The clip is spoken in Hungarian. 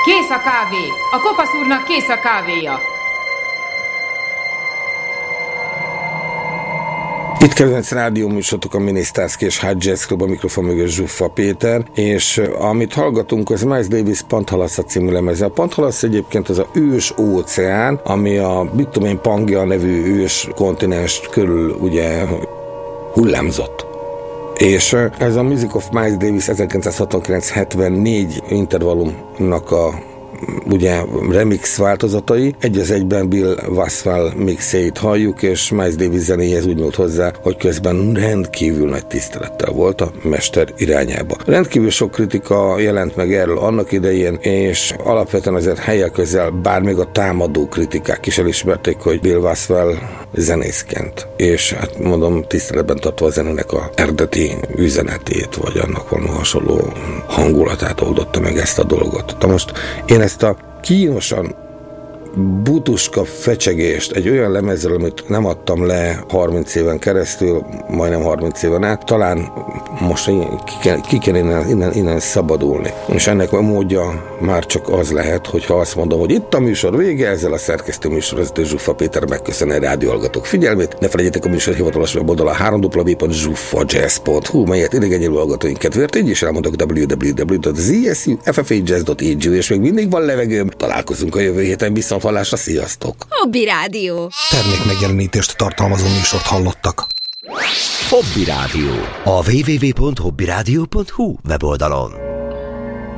Kész a kávé! A kopasz úrnak kész a kávéja! Itt kedvenc rádióműsorotok a Minisztárszki és Hot Jazz Club, a mikrofon mögött Zsuffa Péter, és amit hallgatunk, az Miles Davis Panthalasza című lemeze. A Panthalasz egyébként az a ős óceán, ami a Pangea nevű ős kontinens körül ugye hullámzott. És ez a Music of Miles Davis 1969-74 intervallumnak a ugye remix változatai, egy az egyben Bill Waswell mixeit halljuk, és Miles Davis zenéhez úgy nyúlt hozzá, hogy közben rendkívül nagy tisztelettel volt a mester irányába. Rendkívül sok kritika jelent meg erről annak idején, és alapvetően azért helyek közel, bár még a támadó kritikák is elismerték, hogy Bill Waswell zenészként, és hát mondom, tiszteletben tartva a zenének a eredeti üzenetét, vagy annak valami hasonló hangulatát oldotta meg ezt a dolgot. De most én ezt a kínosan butuska fecsegést egy olyan lemezről, amit nem adtam le 30 éven keresztül, majdnem 30 éven át, talán most ki kell innen szabadulni. És ennek a módja már csak az lehet, hogyha azt mondom, hogy itt a műsor vége, ezzel a szerkesztő műsorvezető Zsuffa Péter megköszöni a rádióhallgatók figyelmét. Ne felejtjétek a műsor hivatalos weboldala www.zsuffajazz.hu, melyet idegennyelvű hallgatóink kedvéért így is elmondok www.zsufajazz.hu, és még mindig van levegőm. Találkozunk a jövő héten, viszonthallásra, sziasztok! Hobby Rádió. Termék megjelenítést tartalmazó műsort hallottak. Hobby Rádió. A www.hobbyradio.hu weboldalon.